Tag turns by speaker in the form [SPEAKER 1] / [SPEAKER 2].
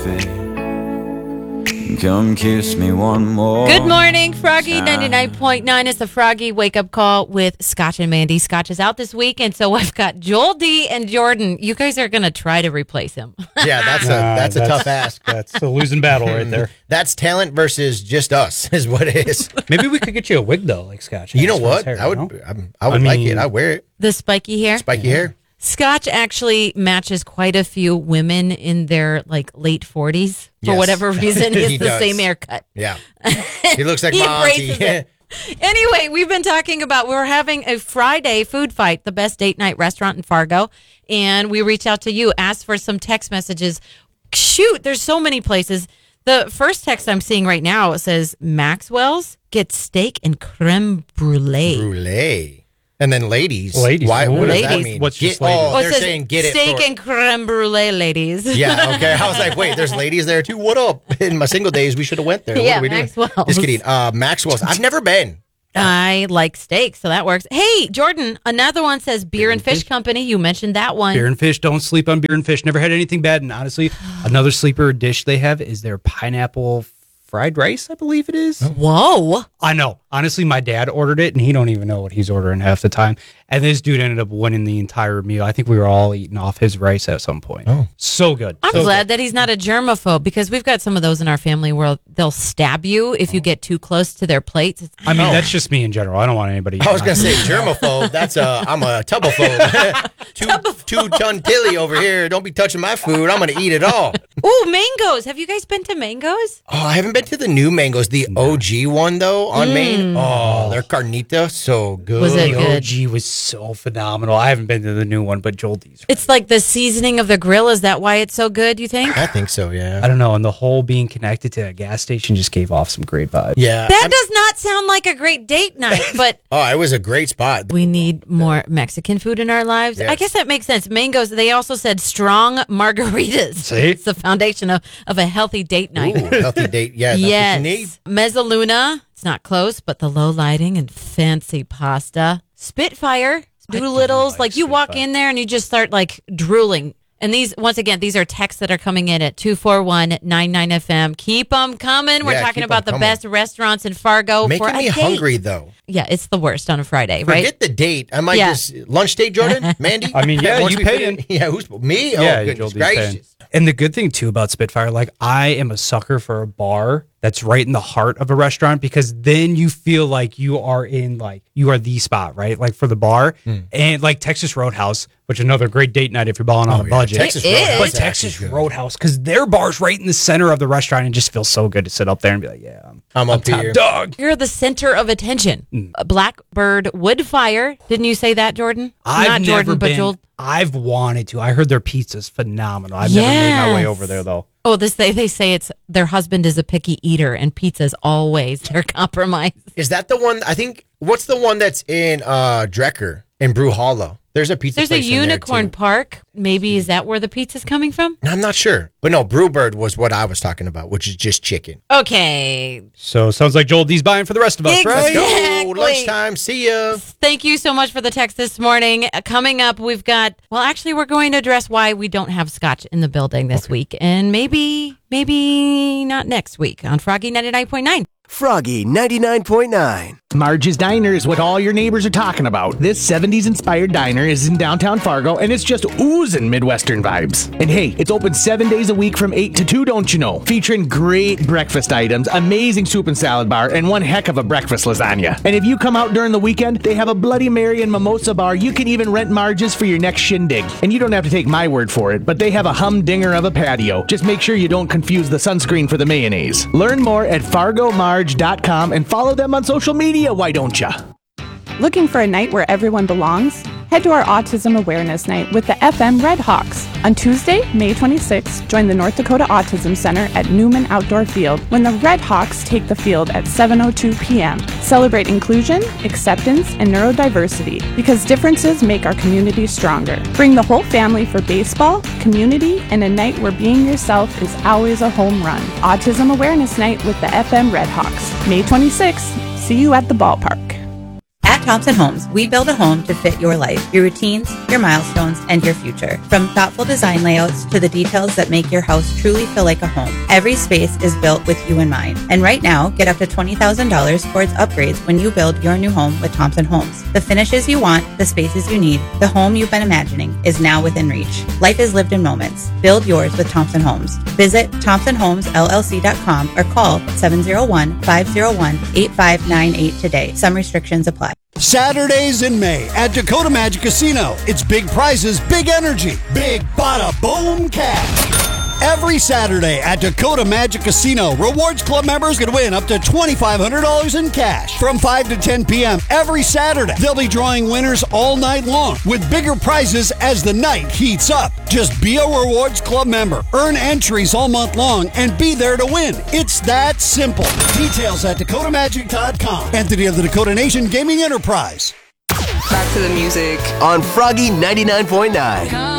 [SPEAKER 1] Come kiss me one more.
[SPEAKER 2] Good morning, Froggy 99.9 is the Froggy Wake Up Call with Scotch and Mandy. Scotch is out this week, and so I've got Joel D and Jordan. You guys are going to try to replace him.
[SPEAKER 3] Yeah, that's a tough ask.
[SPEAKER 4] That's a losing battle right there.
[SPEAKER 3] That's talent versus just us, is what it is.
[SPEAKER 4] Maybe we could get you a wig though, like Scotch.
[SPEAKER 3] You know what?
[SPEAKER 4] Hair,
[SPEAKER 3] I would like it. I'd wear it.
[SPEAKER 2] The spiky hair?
[SPEAKER 3] Spiky hair.
[SPEAKER 2] Scotch actually matches quite a few women in their like late 40s. For whatever reason, he has the same haircut.
[SPEAKER 3] Yeah. He looks like
[SPEAKER 2] He
[SPEAKER 3] my auntie.
[SPEAKER 2] embraces it. Anyway, we've been talking about we're having a Friday food fight, the best date night restaurant in Fargo. And we reached out to you, asked for some text messages. Shoot, there's so many places. The first text I'm seeing right now, it says, Maxwell's gets steak and creme brulee.
[SPEAKER 3] Brulee. And then ladies.
[SPEAKER 4] Why?
[SPEAKER 3] What does that
[SPEAKER 2] Ladies.
[SPEAKER 3] mean?
[SPEAKER 4] What's just ladies?
[SPEAKER 3] Oh,
[SPEAKER 2] it
[SPEAKER 3] they're
[SPEAKER 2] says
[SPEAKER 3] saying get it.
[SPEAKER 2] steak and creme brulee, ladies.
[SPEAKER 3] Yeah, okay. I was like, wait, there's ladies there too? What up? In my single days, we should have went there.
[SPEAKER 2] Yeah,
[SPEAKER 3] what are we doing?
[SPEAKER 2] Maxwell's.
[SPEAKER 3] Just kidding. Maxwell's. I've never been.
[SPEAKER 2] I like steak, so that works. Hey, Jordan, another one says Beer and Fish Company. You mentioned that one.
[SPEAKER 4] Beer and fish. Don't sleep on beer and fish. Never had anything bad. And honestly, another sleeper dish they have is their pineapple fried rice, I believe it is.
[SPEAKER 2] Whoa.
[SPEAKER 4] I know. Honestly, my dad ordered it, and he don't even know what he's ordering half the time. And this dude ended up winning the entire meal. I think we were all eating off his rice at some point.
[SPEAKER 3] Oh.
[SPEAKER 4] So good.
[SPEAKER 2] I'm glad that he's not a germaphobe because we've got some of those in our family where they'll stab you if you get too close to their plates.
[SPEAKER 4] I mean, that's just me in general. I don't want anybody.
[SPEAKER 3] I was going to say germaphobe. I'm a tubophobe. Two-ton tilly over here. Don't be touching my food. I'm going to eat it all.
[SPEAKER 2] Ooh, mangoes. Have you guys been to Mangoes?
[SPEAKER 3] Oh, I haven't been to the new mangoes. The OG one, though, on Main. Oh, their carnita, so good.
[SPEAKER 2] Was it
[SPEAKER 4] The
[SPEAKER 2] good?
[SPEAKER 4] OG was so phenomenal. I haven't been to the new one, but Joel D's.
[SPEAKER 2] It's like the seasoning of the grill. Is that why it's so good, you think?
[SPEAKER 3] I think so, yeah.
[SPEAKER 4] I don't know. And the whole being connected to a gas station just gave off some great vibes.
[SPEAKER 3] Yeah.
[SPEAKER 2] That does not sound like a great date night, but
[SPEAKER 3] Oh, it was a great spot.
[SPEAKER 2] we need more Mexican food in our lives.
[SPEAKER 3] Yes.
[SPEAKER 2] I guess that makes sense. Mangoes, they also said strong margaritas.
[SPEAKER 4] See?
[SPEAKER 2] It's the foundation of a healthy date night.
[SPEAKER 3] Ooh, healthy date. Yeah, that's what you need.
[SPEAKER 2] Yes. Mezzaluna. It's not close, but the low lighting and fancy pasta. Spitfire. Doolittles. Like you walk in there and you just start like drooling. And these, once again, these are texts that are coming in at 241-99FM. Keep them coming. We're
[SPEAKER 3] Yeah,
[SPEAKER 2] talking
[SPEAKER 3] keep
[SPEAKER 2] about
[SPEAKER 3] 'em
[SPEAKER 2] the
[SPEAKER 3] coming.
[SPEAKER 2] best restaurants in Fargo for
[SPEAKER 3] Making
[SPEAKER 2] a
[SPEAKER 3] me
[SPEAKER 2] date.
[SPEAKER 3] hungry, though.
[SPEAKER 2] Yeah, it's the worst on a Friday, right?
[SPEAKER 3] Forget the date. I might
[SPEAKER 2] Yeah.
[SPEAKER 3] just lunch date, Jordan, Mandy.
[SPEAKER 4] I mean, yeah,
[SPEAKER 3] Once
[SPEAKER 4] you
[SPEAKER 3] we put
[SPEAKER 4] paying.
[SPEAKER 3] in- Yeah, who's me?
[SPEAKER 4] Yeah,
[SPEAKER 3] Oh,
[SPEAKER 4] Joel
[SPEAKER 3] goodness
[SPEAKER 4] D's paying.
[SPEAKER 3] gracious.
[SPEAKER 4] And the good thing too about Spitfire, like I am a sucker for a bar that's right in the heart of a restaurant because then you feel like you are in like you are the spot, right? Like for the bar and like Texas Roadhouse, which is another great date night if you're balling on a budget.
[SPEAKER 3] Texas
[SPEAKER 2] It is.
[SPEAKER 3] Roadhouse
[SPEAKER 4] But
[SPEAKER 3] is
[SPEAKER 4] Texas
[SPEAKER 3] actually good.
[SPEAKER 4] Roadhouse, because their bar's right in the center of the restaurant and it just feels so good to sit up there and be like, yeah,
[SPEAKER 3] I'm up
[SPEAKER 4] top
[SPEAKER 3] here.
[SPEAKER 4] dog.
[SPEAKER 2] You're the center of attention. A Blackbird Wood Fire. Didn't you say that, Jordan?
[SPEAKER 4] I've
[SPEAKER 2] Not
[SPEAKER 4] never
[SPEAKER 2] Jordan, but
[SPEAKER 4] been.
[SPEAKER 2] Joel.
[SPEAKER 4] I've wanted to. I heard their pizza's phenomenal. I've never made my way
[SPEAKER 2] Yes.
[SPEAKER 4] over there though.
[SPEAKER 2] Oh, they say it's their husband is a picky eater and pizza's always their compromise.
[SPEAKER 3] Is that the one? I think. What's the one that's in Drecker in Brew Hollow? There's a pizza.
[SPEAKER 2] There's a
[SPEAKER 3] place in there,
[SPEAKER 2] Unicorn
[SPEAKER 3] too.
[SPEAKER 2] Park. Maybe is that where the pizza's coming from?
[SPEAKER 3] I'm not sure, but no, Brewbird was what I was talking about, which is just chicken.
[SPEAKER 2] Okay.
[SPEAKER 4] So sounds like Joel D's buying for the rest of us, right?
[SPEAKER 3] Let's go.
[SPEAKER 2] Exactly.
[SPEAKER 3] Lunchtime. See ya.
[SPEAKER 2] Thank you so much for the text this morning. Coming up, we've got, well, actually, we're going to address why we don't have Scotch in the building this week. And maybe not next week on Froggy 99.9.
[SPEAKER 5] Froggy 99.9.
[SPEAKER 6] Marge's Diner is what all your neighbors are talking about. This 70s inspired diner is in downtown Fargo and it's just oozing Midwestern vibes. And hey, it's open 7 days a week from 8 to 2, don't you know? Featuring great breakfast items, amazing soup and salad bar, and one heck of a breakfast lasagna. And if you come out during the weekend, they have a Bloody Mary and mimosa bar. You can even rent Marge's for your next shindig. And you don't have to take my word for it, but they have a humdinger of a patio. Just make sure you don't confuse the sunscreen for the mayonnaise. Learn more at fargomarge.com and follow them on social media, why don't ya?
[SPEAKER 7] Looking for a night where everyone belongs? Head to our Autism Awareness Night with the FM Red Hawks. On Tuesday, May 26th, join the North Dakota Autism Center at Newman Outdoor Field when the Red Hawks take the field at 7:02 p.m. Celebrate inclusion, acceptance, and neurodiversity because differences make our community stronger. Bring the whole family for baseball, community, and a night where being yourself is always a home run. Autism Awareness Night with the FM Red Hawks. May 26th. See you at the ballpark.
[SPEAKER 8] At At Thompson Homes, we build a home to fit your life, your routines, your milestones, and your future. From thoughtful design layouts to the details that make your house truly feel like a home, every space is built with you in mind. And right now, get up to $20,000 towards upgrades when you build your new home with Thompson Homes. The finishes you want, the spaces you need, the home you've been imagining is now within reach. Life is lived in moments. Build yours with Thompson Homes. Visit ThompsonHomesLLC.com or call 701-501-8598 today. Some restrictions apply.
[SPEAKER 9] Saturdays in May at Dakota Magic Casino. It's big prizes, big energy, big bada boom cash. Every Saturday at Dakota Magic Casino, Rewards Club members can win up to $2,500 in cash from 5 to 10 p.m. every Saturday. They'll be drawing winners all night long with bigger prizes as the night heats up. Just be a Rewards Club member, earn entries all month long, and be there to win. It's that simple. Details at DakotaMagic.com. Entity of the Dakota Nation Gaming Enterprise.
[SPEAKER 5] Back to the music on Froggy 99.9.